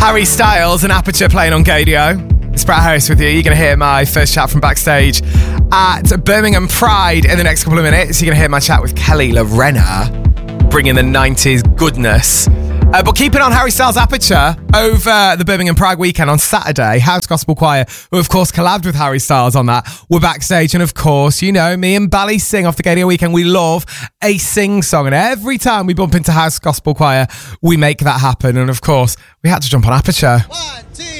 Harry Styles and Aperture playing on Gadio. It's Brett Harris with you. You're going to hear my first chat from backstage at Birmingham Pride in the next couple of minutes. You're going to hear my chat with Kelly Lorena, bringing the 90s goodness. But keeping on Harry Styles' Aperture, over the Birmingham Pride weekend on Saturday, House Gospel Choir, who of course collabed with Harry Styles on that, were backstage. And of course, you know, me and Bally sing off the Gadio weekend. We love a sing song. And every time we bump into House Gospel Choir, we make that happen. And of course, we had to jump on Aperture. 1, 2,